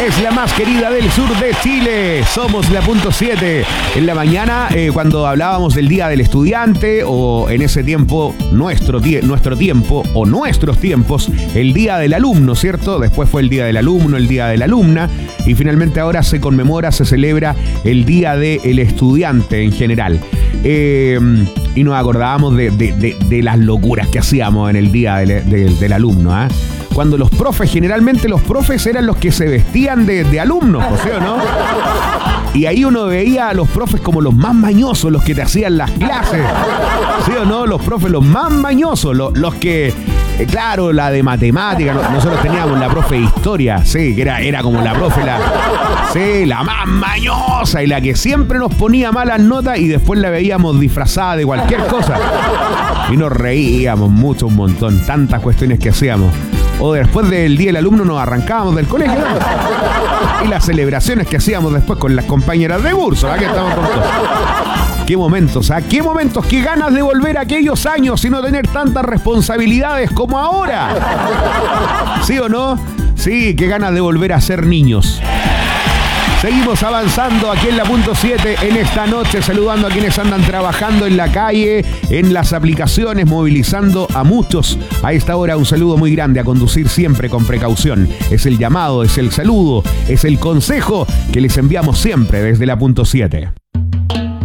es la más querida del sur de Chile. Somos la punto 7. En la mañana, cuando hablábamos del Día del Estudiante, o en ese tiempo, nuestro tiempo, o nuestros tiempos, el Día del Alumno, ¿cierto? Después fue el Día del Alumno, el Día de la Alumna, y finalmente ahora se celebra el Día del Estudiante en general. Y nos acordábamos de las locuras que hacíamos en el Día del Alumno, ¿eh? Cuando generalmente los profes eran los que se vestían de alumnos, ¿sí o no? Y ahí uno veía a los profes como los más mañosos, los que te hacían las clases, ¿sí o no? Los profes los más mañosos, los que, claro, la de matemática, nosotros teníamos la profe de historia, sí, que era como la profe, la más mañosa y la que siempre nos ponía malas notas y después la veíamos disfrazada de cualquier cosa. Y nos reíamos mucho, un montón, tantas cuestiones que hacíamos. O después del Día del Alumno nos arrancábamos del colegio, ¿no? Y las celebraciones que hacíamos después con las compañeras de curso, aquí estamos con todos. Qué momentos, ¿ah? Qué momentos, qué ganas de volver a aquellos años y no tener tantas responsabilidades como ahora. ¿Sí o no? Sí, qué ganas de volver a ser niños. Seguimos avanzando aquí en la punto 7 en esta noche, saludando a quienes andan trabajando en la calle, en las aplicaciones, movilizando a muchos. A esta hora un saludo muy grande, a conducir siempre con precaución. Es el llamado, es el saludo, es el consejo que les enviamos siempre desde la punto 7.